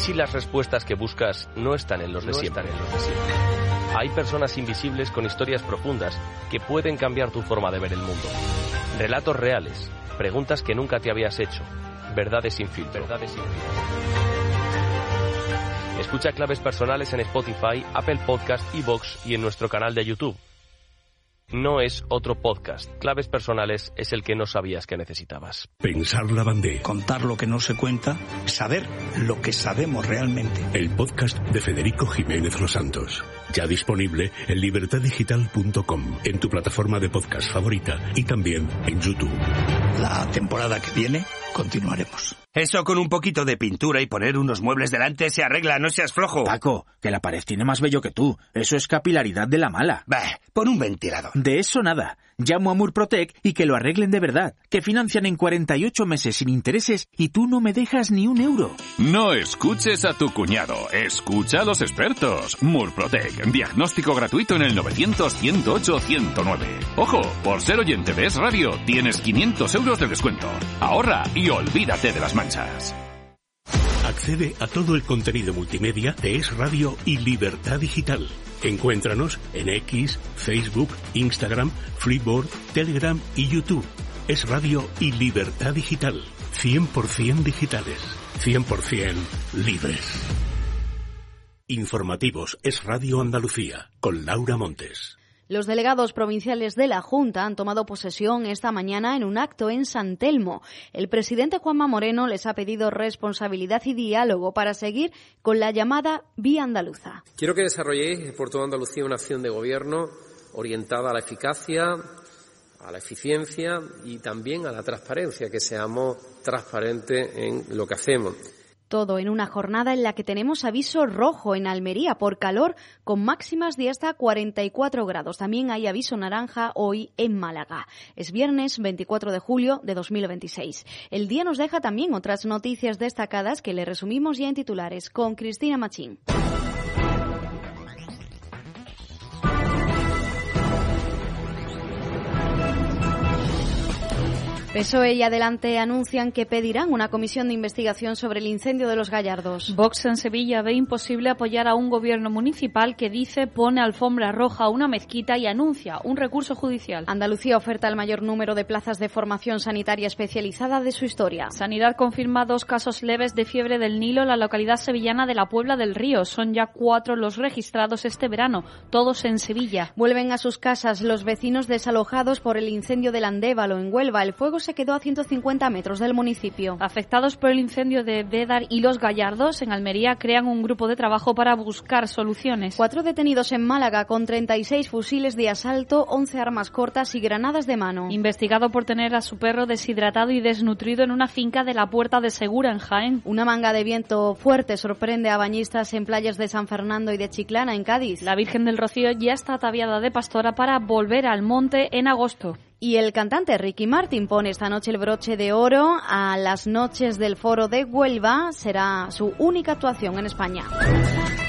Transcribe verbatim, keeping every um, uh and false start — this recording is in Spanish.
si las respuestas que buscas no están en los de siempre? Hay personas invisibles con historias profundas que pueden cambiar tu forma de ver el mundo. Relatos reales, preguntas que nunca te habías hecho, verdades sin filtro. Verdades sin filtro. Escucha Claves Personales en Spotify, Apple Podcast, iVoox y en nuestro canal de YouTube. No es otro podcast. Claves Personales es el que no sabías que necesitabas. Pensar la bandera. Contar lo que no se cuenta, saber lo que sabemos realmente. El podcast de Federico Jiménez Los Santos. Ya disponible en libertad digital punto com, en tu plataforma de podcast favorita y también en YouTube. La temporada que viene continuaremos. Eso con un poquito de pintura y poner unos muebles delante se arregla, no seas flojo. Paco, que la pared tiene más vello que tú. Eso es capilaridad de la mala. Bah, pon un ventilador. De eso nada. Llamo a Murprotec y que lo arreglen de verdad. Que financian en cuarenta y ocho meses sin intereses y tú no me dejas ni un euro. No escuches a tu cuñado. Escucha a los expertos. Murprotec. Diagnóstico gratuito en el novecientos, ciento ocho, ciento nueve. Ojo, por ser oyente de Es Radio, tienes quinientos euros de descuento. Ahorra y olvídate de las manchas. Accede a todo el contenido multimedia de Es Radio y Libertad Digital. Encuéntranos en X, Facebook, Instagram, Flipboard, Telegram y YouTube. Es Radio y Libertad Digital. cien por ciento digitales. cien por ciento libres. Informativos Es Radio Andalucía con Laura Montes. Los delegados provinciales de la Junta han tomado posesión esta mañana en un acto en San Telmo. El presidente Juanma Moreno les ha pedido responsabilidad y diálogo para seguir con la llamada Vía Andaluza. Quiero que desarrolléis por toda Andalucía una acción de gobierno orientada a la eficacia, a la eficiencia y también a la transparencia, que seamos transparentes en lo que hacemos. Todo en una jornada en la que tenemos aviso rojo en Almería por calor, con máximas de hasta cuarenta y cuatro grados. También hay aviso naranja hoy en Málaga. Es viernes veinticuatro de julio de dos mil veintiséis. El día nos deja también otras noticias destacadas que le resumimos ya en titulares con Cristina Machín. P S O E y Adelante anuncian que pedirán una comisión de investigación sobre el incendio de Los Gallardos. Vox en Sevilla ve imposible apoyar a un gobierno municipal que dice pone alfombra roja a una mezquita y anuncia un recurso judicial. Andalucía oferta el mayor número de plazas de formación sanitaria especializada de su historia. Sanidad confirma dos casos leves de fiebre del Nilo en la localidad sevillana de la Puebla del Río. Son ya cuatro los registrados este verano, todos en Sevilla. Vuelven a sus casas los vecinos desalojados por el incendio del Andévalo en Huelva. El fuego se quedó a ciento cincuenta metros del municipio. Afectados por el incendio de Bédar y Los Gallardos, en Almería crean un grupo de trabajo para buscar soluciones. Cuatro detenidos en Málaga con treinta y seis fusiles de asalto, once armas cortas y granadas de mano. Investigado por tener a su perro deshidratado y desnutrido en una finca de la Puerta de Segura, en Jaén. Una manga de viento fuerte sorprende a bañistas en playas de San Fernando y de Chiclana, en Cádiz. La Virgen del Rocío ya está ataviada de pastora para volver al monte en agosto. Y el cantante Ricky Martin pone esta noche el broche de oro a las noches del Foro de Huelva. Será su única actuación en España.